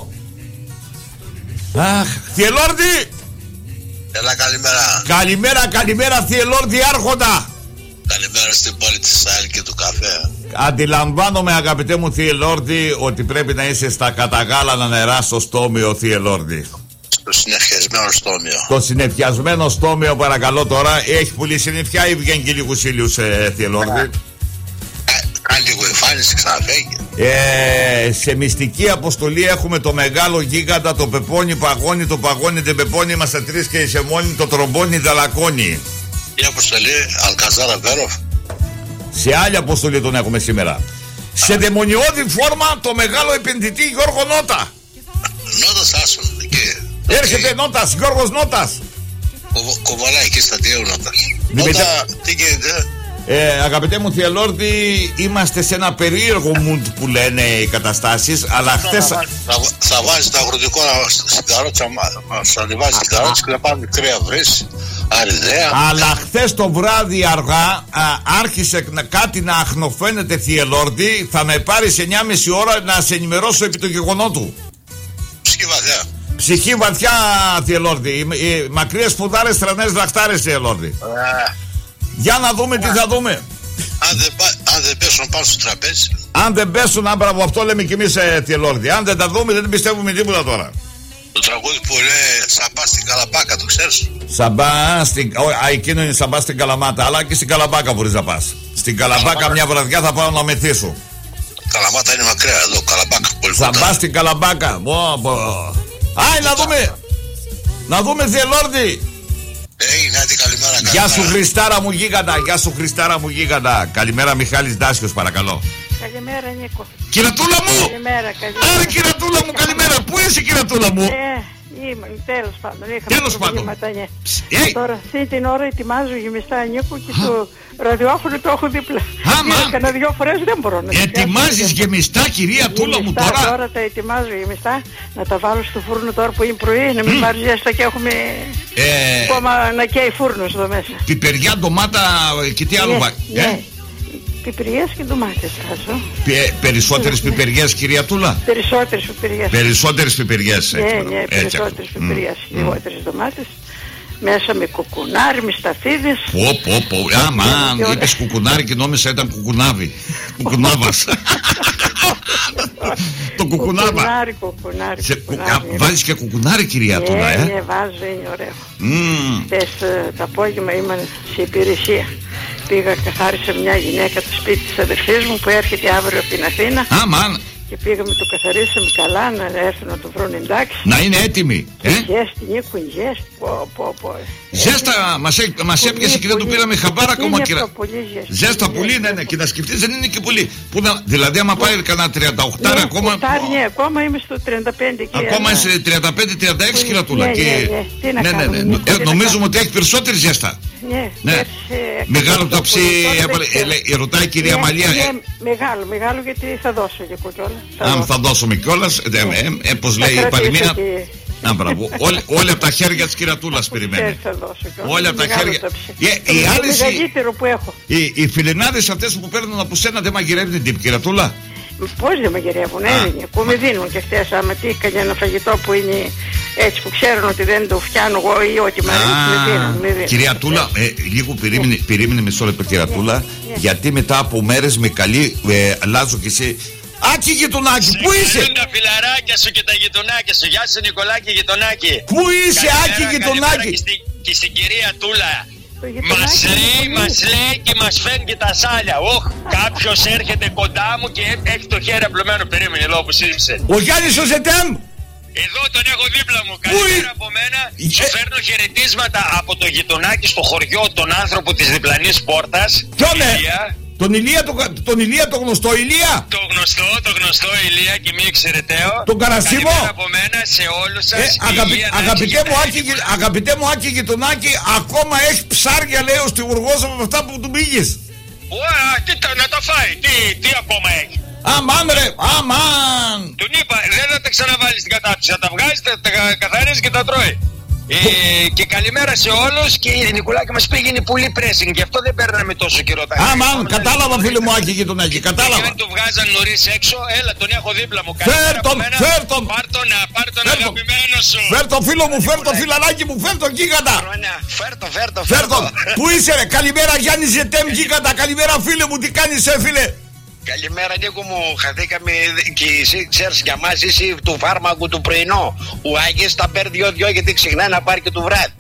Αχ, Θιελόρδη. Έλα, καλημέρα. Καλημέρα, καλημέρα, Θιελόρδη Άρχοντα. Καλημέρα στην πόλη της ΣΑΕΛ και του καφέ. Αντιλαμβάνομαι, αγαπητέ μου Θιελόρδη, ότι πρέπει να είσαι στα καταγάλανα νερά στο στόμιο, Θιελόρδη. Στο συννεφιασμένο στόμιο. Το συννεφιασμένο στόμιο, παρακαλώ τώρα. Έχει πολύ συννεφιά ή βγαίνει και λίγους ήλιους, ε, Θιελόρδη? Κάνει λίγο εμφάνιση, ξαναφέγει. Ε, σε μυστική αποστολή έχουμε το μεγάλο γίγαντα, το πεπόνι παγώνει, το παγώνι δεν πεπόνι. Είμαστε τρεις και σε μόνοι, το τρομπόνι δαλακώνει. Η αποστολή Αλκαζάρα Βέροφ. Σε άλλη αποστολή τον έχουμε σήμερα. Σε δαιμονιώδη φόρμα το μεγάλο επενδυτή Γιώργο Νότα. Νότας άσον εκεί. Έρχεται Νότας, Γιώργος Νότας. Κοβαλάει εκεί στα δύο Νότας. Νότα, τι γίνεται? Ε, αγαπητέ μου Θιελόρδη, είμαστε σε ένα περίεργο mood που λένε οι καταστάσεις, αλλά χτες... Θα, θα, θα βάζει το αγροτικό στην καρότσα, θα ανεβάζει την καρότσα και θα πάμε κρέα βρύση, αριδέα. Αλλά χθες το βράδυ αργά α, άρχισε να, κάτι να αχνοφαίνεται, Θιελόρδη. Θα με πάρεις εννιά και μισή ώρα να σε ενημερώσω επί του γεγονότου. Ψυχή βαθιά. Ψυχή βαθιά, Θιελόρδη. Οι, οι μακριές σπουδάρες, τρανές δαχτάρες, Θιελόρδη. Yeah. Για να δούμε τι θα δούμε. Αν δεν, αν δεν πέσουν πάνω στο τραπέζι. Αν δεν πέσουν, άμπραβο, αυτό λέμε κι εμείς, ε, Θιελόρδη. Αν δεν τα δούμε, δεν πιστεύουμε τίποτα τώρα. Το τραγούδι που λέει Σαμπά στην Καλαμπάκα, το ξέρεις? Σαμπά στην... Α, εκείνο είναι Σαμπά στην Καλαμάτα, αλλά και στην Καλαμπάκα μπορείς να πας. Στην Καλαμπάκα, Καλαμπάκα μια βραδιά θα πάω να μεθύσω. Καλαμάτα είναι μακριά εδώ, Καλαμπάκα. Πολύ Σαμπά στην Καλαμπάκα. Άι, να δούμε. Να δούμε, Θιελόρδη. Έγινε, άντε, καλημέρα, καλημέρα. Γεια σου, Χριστάρα μου γίγαντα. Γεια σου, Χριστάρα μου γίγαντα. Καλημέρα, Μιχάλης Δάσιος, παρακαλώ. Καλημέρα, Νίκο. Κυρατούλα μου! Καλημέρα, καλημέρα. Άρα, Κυρατούλα μου, καλημέρα. Πού είσαι, Κυρατούλα μου? Ε, είμαι, τέλος πάντων. Τέλος πάντων. Ναι. Ε. Τώρα, αυτή την ώρα ετοιμάζω γεμιστά, Νίκο, και το ραδιόφωνο το έχω δίπλα. Άμα. Κάνα δυο φορές δεν μπορώ να. Ετοιμάζεις γεμιστά, κυρία Τούλα μου, τώρα? Τώρα τα ετοιμάζω γεμιστά. Να τα βάλω στο φούρνο τώρα που είναι πρωί, να μην πάρει ζέστα και έχουμε ε... ακόμα να καίει φούρνος εδώ μέσα. Πιπεριά, ντομάτα και τι άλλο? Ναι, ναι. Ε? Πιπεριές και ντομάτες βάζω. Πε, περισσότερες πιπεριές, κυρία Τούλα? Περισσότερες πιπεριές. Περισσότερες πιπεριές. Ναι, ναι, περισσότερες πιπεριές. Mm. Λιγότερες ντομάτες. Μέσα με κουκουνάρι, με σταφίδες. Πω, πω, πω. Άμα, είπες κουκουνάρι και νόμιζα ήταν κουκουνάβι. Κουκουνάβας. Το κουκουνάβα. Κουκουνάρι, κουκουνάρι. Βάζεις και κουκουνάρι, κυρία Τούλα, ε? Ναι, βάζω, είναι ωραίο. Χθες το απόγευμα ήμουν σε υπηρεσία. Πήγα και χάρισα μια γυναίκα το σπίτι της αδερφής μου που έρχεται αύριο από την Αθήνα. Αμάν. Και πήγαμε, το καθαρίσαμε καλά, να έρθουν να το βρουν εντάξει. Να είναι έτοιμοι. Ε? Ζέστη, Νίκο, ζέστη. Πω, πω, πω. Ζέστα μας, μας έπιασε και δεν το πήραμε χαμπάρα ακόμα. Είναι πολύ ζέστη. Ζέστα πολύ, ναι, ναι. Και να σκεφτείς δεν είναι και πολύ. Που να, δηλαδή άμα πάει κανένα τριάντα οκτώ ναι, ακόμα. Ναι, ακόμα είμαι στο τριάντα πέντε. Ακόμα είσαι τριάντα πέντε τριάντα έξι, κυρία Τούλα. Ναι, ναι, ναι. Ναι, ναι, ναι. Ε, νομίζουμε ότι έχει περισσότερη ζέστα. Ναι, ναι. Μεγάλο ταψί, ρωτάει η κυρία Μαλία. Μεγάλο, μεγάλο γιατί θα δώσω και κιόλας. Αν θα δώσουμε κιόλας, πώς λέει η Παριμίνα. Να, μπράβο. Όλοι από τα χέρια της κυρατούλας περιμένει. Όλοι από τα χέρια. Οι άλλες. Οι φιλενάδες αυτές που παίρνουν από σένα δεν μαγειρεύουν την κυρατούλα? Πώς δεν μαγειρεύουν, έδινε. Που με δίνουν και χτες. Άμα τι έκανε ένα φαγητό που είναι έτσι που ξέρουν ότι δεν το φτιάνω εγώ ή ότι μ' αρέσει. Κυρία Τούλα, λίγο περίμενε μισό λεπτό, κυρία Τούλα, γιατί μετά από μέρες με καλή Λάζο και εσύ. Άκη γειτονάκι, πού είσαι? Συγχαρούν τα φιλαράκια σου και τα γειτονάκια σου. Γεια σου Νικολάκη γειτονάκι. Πού είσαι Άκη γειτονάκι? Και, στη, και στην κυρία Τούλα. Μας λέει, μας λέει και μας φέρνει και τα σάλια. Οχ, κάποιος έρχεται κοντά μου και έχει το χέρι απλωμένο. Περίμενε εδώ που σύντησε. Ο Γιάννης ο Ζετέμ. Εδώ τον έχω δίπλα μου. Καλημέρα από μένα. Σου φέρνω χαιρετίσματα από το γειτονάκι στο χωριό, τον άνθρωπο της διπλανής πόρτας. Ποιον? Τον Ηλία, τον, τον Ηλία, το γνωστό Ηλία. Το γνωστό, το γνωστό Ηλία και μη εξαιρεταίο. Τον Καρασίμο. Καλημέρα από μένα σε όλους σας. Ε, αγαπη, Ηλία, αγαπητέ, μου, Άκη, αγαπητέ μου Άκη Γειτονάκη, ακόμα έχει ψάρια, λέει ο στιβουργός, από αυτά που του πήγες. Ωα, τι να τα φάει, τι, τι ακόμα έχει. Αμάν ρε, αμάν. Τον είπα, δεν θα τα ξαναβάλεις στην κατάψυση, θα τα βγάζεις, τα, τα καθαρίζεις και τα τρώει. Ε, και καλημέρα σε όλους. Και η Νικολάκη μας πήγαινε πολύ pressing, γι' αυτό δεν παίρναμε τόσο καιρό τα χέρια. Αμάν, κατάλαβα φίλε μου Άκη Γειτονάκη, κατάλαβα. Και το βγάζαν νωρίς έξω, έλα τον έχω δίπλα μου. Φέρ τον, φέρ τον. Πάρ τον, πάρ τον αγαπημένο σου. Φέρ τον φίλο μου, φέρ τον φιλαράκι μου, φέρ τον γίγαντα. Φέρ τον, φέρ τον, φέρ τον. Πού είσαι ρε, καλημέρα Γιάννη Ζετέμ γίγαντα, καλημέρα φίλε μου, τι κάνεις ε φίλε. Καλημέρα Νίκο μου, χαθήκαμε και εσύ ξέρεις για μας είσαι του φάρμακου του πρωινό. Ο Άγιος τα παίρνει δυο-δυο γιατί ξεχνάει να πάρει και του βράδυ.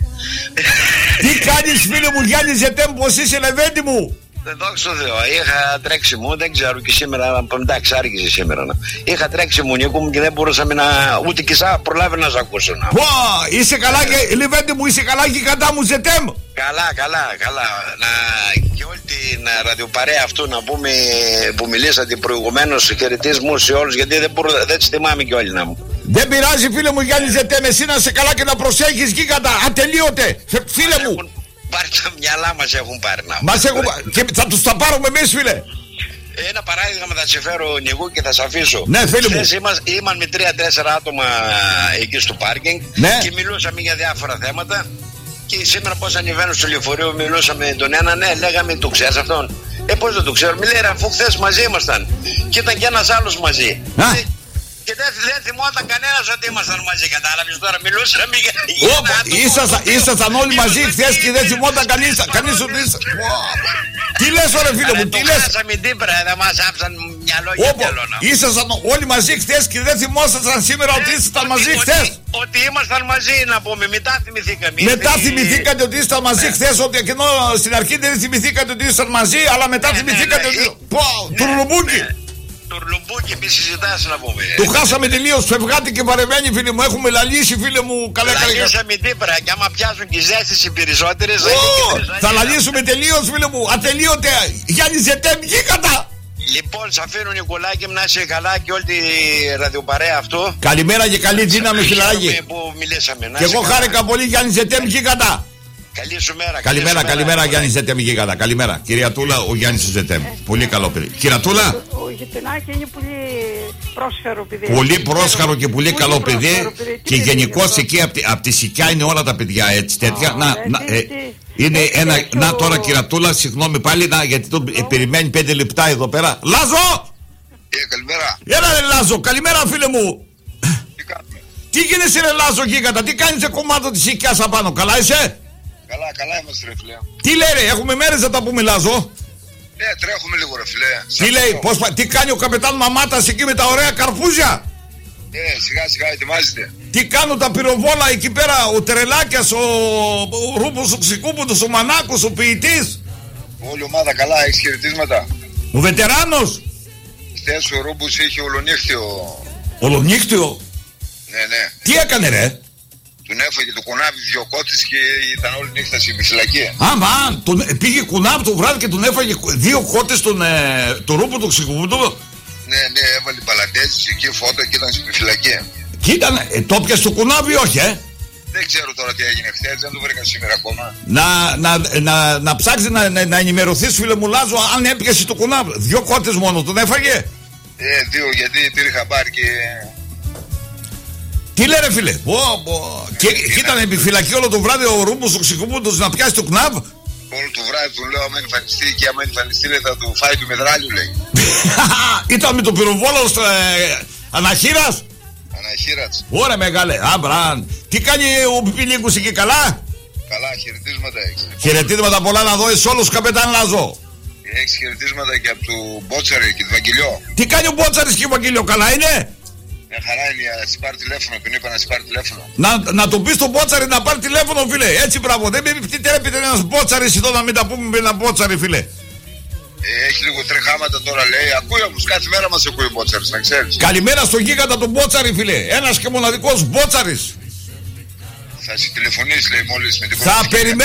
Τι κάνεις φίλε μου Γιάννη Ζετέμ, πως είσαι Λεβέντη μου. Δεν δόξα τω Θεώ, είχα τρέξει μου, δεν ξέρω και σήμερα, εντάξει άργησε σήμερα. Είχα τρέξει μου Νίκο μου και δεν μπορούσαμε να, ούτε και εσά προλάβει να σ' ακούσω. Πω, είσαι καλά και, Λεβέντη μου, είσαι καλά και κατά μου Ζετέμ. Καλά, καλά, καλά. Να, και όλη την ραδιοπαρέα αυτού να πούμε που μιλήσατε προηγουμένως, χαιρετισμούς σε όλους, γιατί δεν, μπορώ, δεν τις θυμάμαι και όλοι να μου. Δεν πειράζει φίλε μου Γιάννη Ζετέμ, εσύ να είσαι καλά και να προσέχεις γίγαντα, ατελείωτε, φίλε μου. Έχουν πάρει τα μυαλά μας, έχουν πάρει να μας έχουν και θα τους τα πάρουμε εμείς φίλε. Ένα παράδειγμα θα σε φέρω Νικού και θα σε αφήσω. Ναι φίλε μου. Ήμαν με τρία-τέσσερα άτομα εκεί στο πάρκινγκ, ναι. Και μιλούσαμε για διάφορα θέματα. Και σήμερα πώς ανεβαίνω στο λεωφορείο, μιλούσαμε με τον ένα, ναι, λέγαμε, το ξέρεις αυτόν. Ε, πώς δεν το ξέρω, μου λέει, αφού χθες μαζί ήμασταν. Και ήταν και ένας άλλος μαζί. Α. Και δεν, δεν θυμόταν κανένας ότι ήμασταν μαζί, κατάλαβες τώρα, μιλούσαμε για... Ήσασταν, ήσασταν όλοι μαζί χθες και δεν θυμόταν κανείς, κανείς ότι ήσασταν. Τι λες ωραία φίλε μου, τι λες. Χάσαμε τύπρα, δεν μας άφησαν μυαλό για μυαλό. Ήσασταν όλοι μαζί χθες και δεν θυμόσασταν σήμερα ότι ήσασταν μαζί χθες. Ότι ήμασταν μαζί να πούμε, μετά θυμηθήκαμε. Μετά θυμηθήκατε ότι ήσασταν μαζί χθες, ότι ενώ στην αρχή δεν θυμηθήκατε ότι ήσασταν μαζί, αλλά μετά θυμηθήκατε ότι... Πω, τουρλουμπούκι. Τουρλουμπούκι, μη συζητάς να πούμε. Του χάσαμε τελείως, φευγάτη και βαρεμένη φίλε μου, έχουμε λαλήσει φίλε μου. Καλά καλά. Λαλήσαμε τύπρα και άμα πιάσουν και οι ζέστες οι περισσότερες. Θα λαλήσουμε τελείως φίλε μου, ατελείωτε. Γιάννη Ζετέμ γίγαντα. Λοιπόν, σ' αφήνω Νικολάκη μου να είσαι καλά και όλη τη ραδιοπαρέα αυτό. Καλημέρα και καλή δύναμη φιλαράκι. Που μιλήσαμε. Και εγώ χάρηκα πολύ Γιάννη Ζετέμ γίγαντα. Καλή σου μέρα. Καλημέρα, καλημέρα Γιάννη Ζετέμ γίγαντα. Καλημέρα. Κυρία Τούλα, ο Γιάννης Ζετέμ. Πολύ καλό παιδί. Κυρία Τούλα. Ο Γειτονάκη είναι πολύ πρόσχαρο παιδί. Πολύ πρόσχαρο και πολύ καλό παιδί. Και γενικώς εκεί από τη Σικιά είναι όλα τα παιδιά έτσι τέτοια. Να, είναι ένα. Να τώρα κυρία Τούλα, συγγνώμη πάλι γιατί το περιμένει πέντε λεπτά εδώ πέρα. Λάζο! Ε, καλημέρα. Έλα ρε Λάζο, καλημέρα φίλε μου. Τι γίνεσαι ρε Λάζο γίγαντα, τι κάνεις σε κομμάτι της Σικιάς απάνω, καλά είσαι? Καλά, καλά είμαστε ρε φιλέ. Τι λέει ρε, έχουμε μέρες να τα πούμε Λάζο. Ναι, τρέχουμε λίγο ρε φιλέ. Τι λέει, πώς, τι κάνει ο καπετάν Μαμάτας εκεί με τα ωραία καρπούζια. Ναι, σιγά σιγά ετοιμάζεται. Τι κάνουν τα πυροβόλα εκεί πέρα, ο Τρελάκιας, ο, ο Ρούπος, ο Ξικούποντος, ο Μανάκος, ο ποιητής. Όλη η ομάδα καλά, έχεις χαιρετίσματα. Ο βετεράνος. Χθες ο Ρούπος είχε ολονύχτιο. Ολονύχτιο. Ναι, ναι. Τι έκανε ρε. Τον έφαγε το κουνάβι δυο κότες και ήταν όλη νύχτα στην φυλακή. Αμάν, τον πήγε κουνάβι το βράδυ και τον έφαγε δύο κότες τον ε, το Ρούπο, τον Ξικούποντο. Ναι, ναι, έβαλε παλατέζεις εκεί φώτα και ήταν στην φυλακή. Και ήταν, ε, το πιασε το κουνάβι όχι ε. Δεν ξέρω τώρα τι έγινε χθες, δεν το βρήκα σήμερα ακόμα. Να, να, να, να ψάξεις να, να, να ενημερωθείς φίλε μου Λάζο αν έπιασε το κουνάβι. Δύο κότες μόνο τον έφαγε. Ε, δύο γιατί πήρε χαμπάρι και... Τι λέει ρε φίλε, πω, πω. Και, και ήταν επιφυλακή όλο το βράδυ ο Ρούμπος ο Ξικούποντος να πιάσει το κνάβ. Όλο το βράδυ του λέω άμα εμφανιστεί και άμα εμφανιστεί θα του φάει του μεδράλιου λέει. Ήταν με το πυροβόλο στο ε, Αναχήρας. Αναχήρας. Ωραία μεγάλε, άμπραν. Τι κάνει ο Πιπιλίκους εκεί καλά. Καλά, χαιρετίσματα έχεις. Χαιρετίσματα πολλά να δώσεις όλους καπετάν Λάζο. Έχεις χαιρετίσματα και από του Μπότσαρη και του Βαγγελιό. Τι κάνει ο Μπότσαρης και ο Βαγγελιό, καλά είναι. Μια χαρά είναι να σε πάρει τηλέφωνο, τον είπα να σε πάρει τηλέφωνο. Να, να του πει στον Μπότσαρη να πάρει τηλέφωνο, φίλε. Έτσι μπράβο. Δεν με επιτρέπεται ένα Μπότσαρη εδώ να μην τα πούμε με ένα Μπότσαρη, φίλε. Ε, έχει λίγο τρεχάματα τώρα, λέει. Ακούει όμως κάθε μέρα μας ακούει ο Μπότσαρης, να ξέρεις. Καλημέρα στον γίγαντα τον Μπότσαρη, φίλε. Ένας και μοναδικός Μπότσαρης. Θα σε τηλεφωνήσει, λέει, μόλις με την Θα περιμένω